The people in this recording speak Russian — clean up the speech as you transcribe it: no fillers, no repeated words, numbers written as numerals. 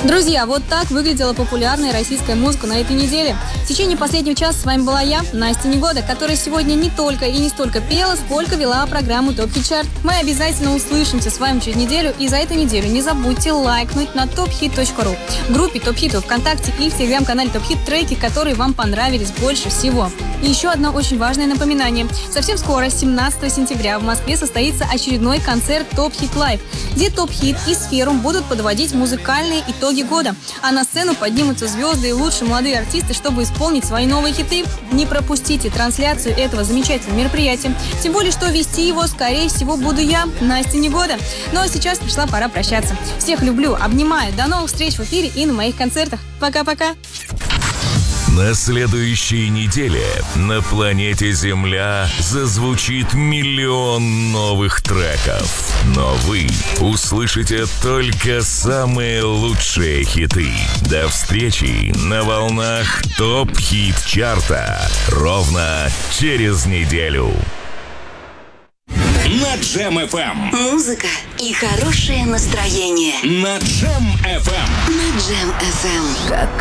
Друзья, вот так выглядела популярная российская музыка на этой неделе. В течение последнего часа с вами была я, Настя Негода, которая сегодня не только и не столько пела, сколько вела программу Топ Хит Чарт. Мы обязательно услышимся с вами через неделю, и за эту неделю не забудьте лайкнуть на tophit.ru, в группе Топ Хит ВКонтакте и в телеграм-канале Топ Хит треки, которые вам понравились больше всего. И еще одно очень важное напоминание. Совсем скоро, 17 сентября, в Москве состоится очередной концерт Топ Хит Лайв, где Топ Хит и Сферум будут подводить музыкальные итоги года. А на сцену поднимутся звезды и лучшие молодые артисты, чтобы исполнить свои новые хиты. Не пропустите трансляцию этого замечательного мероприятия. Тем более, что вести его, скорее всего, буду я, Настя Негода. Ну а сейчас пришла пора прощаться. Всех люблю, обнимаю. До новых встреч в эфире и на моих концертах. Пока-пока. На следующей неделе на планете Земля зазвучит миллион новых треков. Но вы услышите только самые лучшие хиты. До встречи на волнах Топ Хит Чарта ровно через неделю. На Джем FM. Музыка и хорошее настроение. На Джем FM. На Джем FM. Как